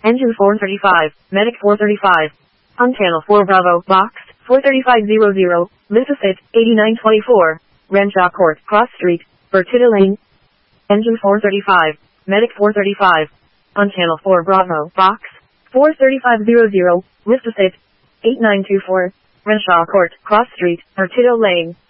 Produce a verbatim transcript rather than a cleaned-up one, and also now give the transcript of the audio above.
Engine four thirty-five, Medic four thirty-five. On channel four Bravo, box, four thirty-five hundred, Mississippi, eighty-nine twenty-four, Renshaw Court, Cross Street, Bertita Lane. Engine four thirty-five, Medic four thirty-five. On channel four Bravo, box, four thirty-five hundred, Mississippi, eighty-nine twenty-four, Renshaw Court, Cross Street, Bertita Lane.